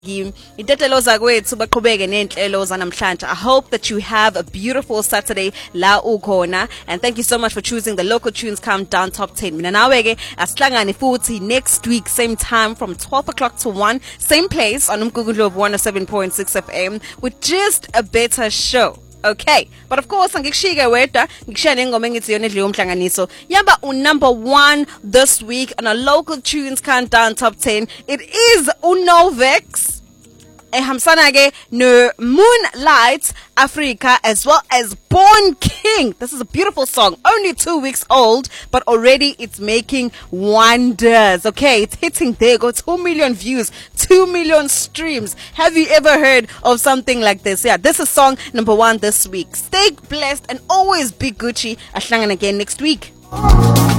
Itetelo zakwethu baqhubeke nenhlelo zanamhlanje. I hope that you have a beautiful Saturday la ukhona, and thank you so much for choosing the Local Tunes Countdown Top 10. Mina nawe ke asihlangane futhi next week same time from 12 o'clock to 1, same place on Umgugundlo of 107.6 FM with just a better show. Okay, but of course angikushike wedwa ngikushiya nengoma engithi yona edliwe umhlanganiso yaba number 1 this week on a Local Tunes Countdown Top 10. It is Unovex ehambisana ke no Moonlight Africa as well as Born King. This is a beautiful song, only 2 weeks old, but already it's making wonders. Okay, it's hitting there, got 2 million views, 2 million streams. Have you ever heard of something like this? Yeah, this is song number 1 this week. Stay blessed and always be Gucci. Ashlangan again next week.